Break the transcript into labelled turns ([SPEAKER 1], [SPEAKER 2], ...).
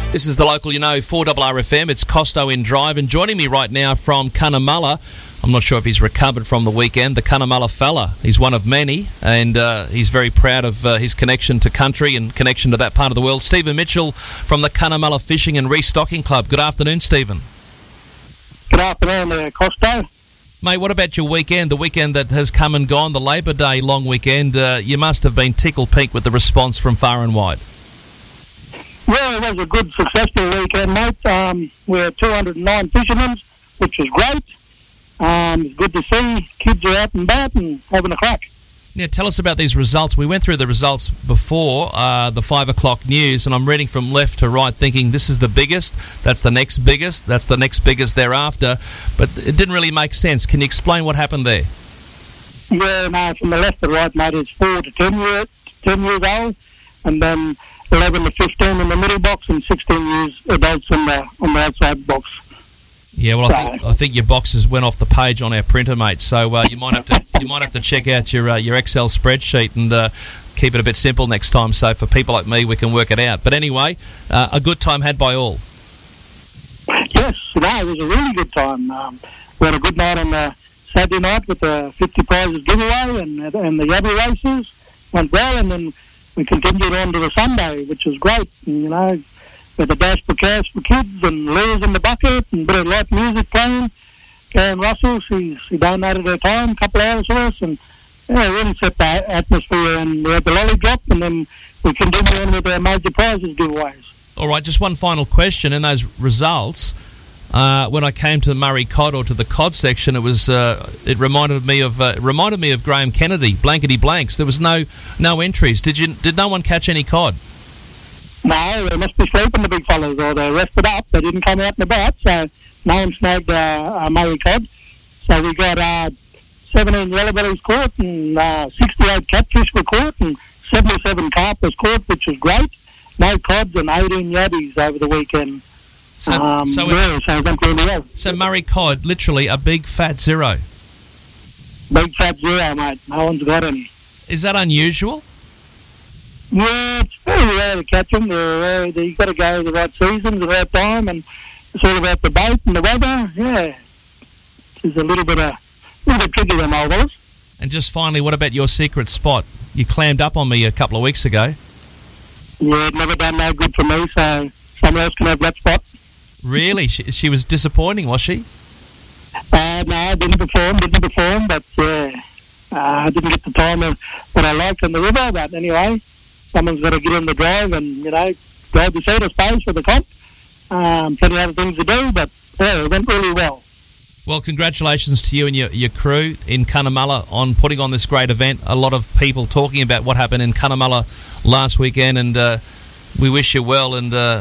[SPEAKER 1] This is the local, 4RRFM. It's Costo in Drive, and joining me right now from Cunnamulla, I'm not sure if he's recovered from the weekend, the Cunnamulla fella. He's one of many, and he's very proud of his connection to country and connection to that part of the world. Stephen Mitchell from the Cunnamulla Fishing and Restocking Club. Good afternoon, Stephen.
[SPEAKER 2] Good afternoon, Costo.
[SPEAKER 1] Mate, what about your weekend, the weekend that has come and gone, the Labor Day long weekend? You must have been tickle-pink with the response from far and wide.
[SPEAKER 2] Yeah, it was a good, successful weekend, mate. We had 209 fishermen, which was great. It's good to see kids are out and about and having a crack.
[SPEAKER 1] Yeah, tell us about these results. We went through the results before the 5 o'clock news, and I'm reading from left to right thinking this is the biggest, that's the next biggest, that's the next biggest thereafter, but it didn't really make sense. Can you explain what happened there?
[SPEAKER 2] Yeah, no, from the left to right, mate, it's 4 to 10 years old, and then 11 to 15 in the middle box and 16 years adults on the outside box.
[SPEAKER 1] Yeah, well, I think your boxes went off the page on our printer, mate. So you might have to check out your Excel spreadsheet and keep it a bit simple next time. So for people like me, we can work it out. But anyway, a good time had by all.
[SPEAKER 2] Yes, no, it was a really good time. We had a good night on the Saturday night with the 50 prizes giveaway and the Yabby races went well, and then we continued on to the Sunday, which was great. And, with a dash for cash for kids and lures in the bucket and a bit of light music playing. Karen Russell, she donated her time, a couple of hours for us, and really set the atmosphere. And we had the lolly drop, and then we continued on with our major prizes giveaways.
[SPEAKER 1] All right, just one final question. In those results, when I came to Murray Cod or to the Cod section, it reminded me of Graham Kennedy, blankety blanks. There was no entries. Did no one catch any cod?
[SPEAKER 2] No, they must be sleeping, the big fellas, or they rested up. They didn't come out and about, so no one snagged a Murray Cod. So we got 17 yellowbellies caught and 68 catfish were caught and 77 carp was caught, which was great. No cods and 18 yabbies over the weekend. So it went really well.
[SPEAKER 1] So Murray Cod, literally a big fat zero.
[SPEAKER 2] Big fat zero, mate. No one's got any.
[SPEAKER 1] Is that unusual?
[SPEAKER 2] Yeah, it's very rare to catch them. You've got to go the right seasons, the right time, and it's all about the bait and the weather. Yeah, it's a little bit tricky than old fellas.
[SPEAKER 1] And just finally, what about your secret spot? You clammed up on me a couple of weeks ago.
[SPEAKER 2] Yeah, it never done no good for me, so someone else can have that spot.
[SPEAKER 1] Really? She was disappointing, was she?
[SPEAKER 2] No, didn't perform, but I didn't get the time that I liked on the river, but anyway, someone's got to get in the drive and, drive the seat, I suppose, for the comp. Plenty of other things to do, but it went really well.
[SPEAKER 1] Well, congratulations to you and your crew in Cunnamulla on putting on this great event. A lot of people talking about what happened in Cunnamulla last weekend, and we wish you well, and